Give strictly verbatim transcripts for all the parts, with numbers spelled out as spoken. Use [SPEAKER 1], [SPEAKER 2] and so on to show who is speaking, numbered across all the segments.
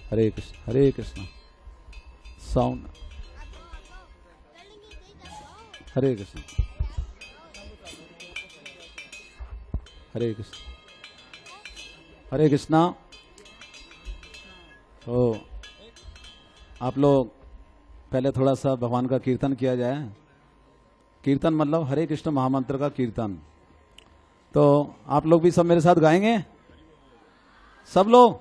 [SPEAKER 1] हरे कृष्ण हरे Krishna. Sound. हरे कृष्ण हरे कृष्ण हरे कृष्णा। तो आप लोग पहले थोड़ा सा भगवान का कीर्तन किया जाए। कीर्तन मतलब हरे कृष्ण महामंत्र का कीर्तन। तो आप लोग भी सब मेरे साथ गाएंगे, सब लोग।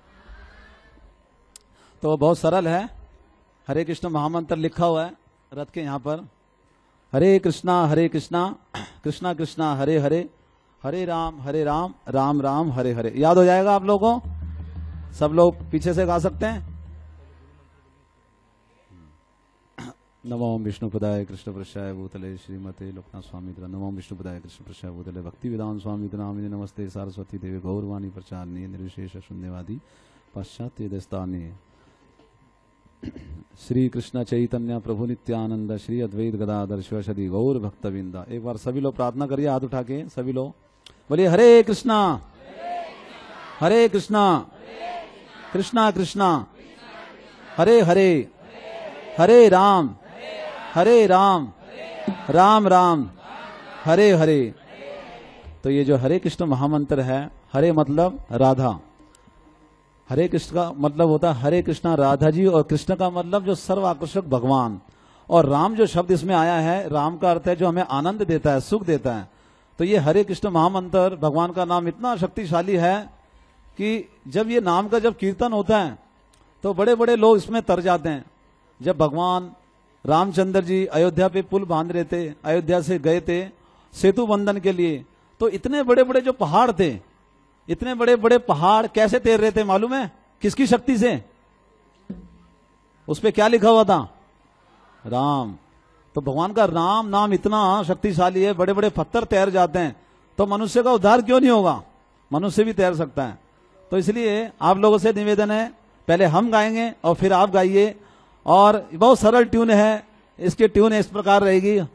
[SPEAKER 1] तो बहुत सरल है, हरे कृष्ण महामंत्र लिखा हुआ है रथ के यहाँ पर। हरे कृष्णा हरे कृष्णा कृष्णा कृष्णा हरे हरे, हरे राम हरे राम राम राम हरे हरे। याद हो जाएगा आप लोगों को? सब लोग पीछे से गा सकते हैं। नमो विष्णुपदाय कृष्ण प्रसाय भूतले श्रीमते लोकनाथ स्वामी। नमो विष्णुपदाय कृष्ण प्रसाय भूतले भक्ति विधान स्वामी नामिने। नमस्ते सरस्वती देवी गौरवाणी प्रचारणी निर्विशेष शून्यवादी पाश्चात्य दस्तानी। श्री कृष्ण चैतन्य प्रभु नित्यानंद श्री अद्वैत गदाधर शिवसदि गौर भक्तविंदा। एक बार सभी लोग प्रार्थना करिए हाथ उठा के। सभी लोग बोलिए हरे कृष्णा हरे कृष्णा कृष्णा कृष्णा हरे हरे, हरे राम हरे राम राम राम हरे हरे। तो ये जो हरे कृष्ण महामंत्र है, हरे मतलब राधा, हरे कृष्ण का मतलब होता है हरे कृष्णा राधा जी, और कृष्ण का मतलब जो सर्व आकर्षक भगवान, और राम जो शब्द इसमें आया है, राम का अर्थ है जो हमें आनंद देता है, सुख देता है। तो ये हरे कृष्ण महामंत्र भगवान का नाम इतना शक्तिशाली है कि जब ये नाम का जब कीर्तन होता है तो बड़े बड़े लोग इसमें तर जाते हैं। जब भगवान रामचंद्र जी अयोध्या पे पुल बांध रहे थे, अयोध्या से गए थे सेतु बंधन के लिए, तो इतने बड़े बड़े जो पहाड़ थे, इतने बड़े बड़े पहाड़ कैसे तैर रहे थे मालूम है? किसकी शक्ति से? उस पे क्या लिखा हुआ था? राम। तो भगवान का राम नाम इतना शक्तिशाली है, बड़े बड़े पत्थर तैर जाते हैं, तो मनुष्य का उद्धार क्यों नहीं होगा? मनुष्य भी तैर सकता है। तो इसलिए आप लोगों से निवेदन है, पहले हम गाएंगे और फिर आप गाइए। और बहुत सरल ट्यून है, इसकी ट्यून इस प्रकार रहेगी।